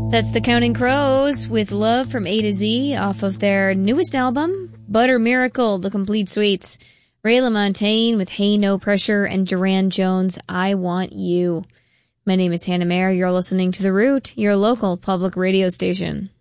That's the Counting Crows with Love from A to Z off of their newest album, Butter Miracle, The Complete Suites. Ray LaMontagne with Hey No Pressure, and Duran Jones, I Want You. My name is Hannah Mayer. You're listening to The Root, your local public radio station.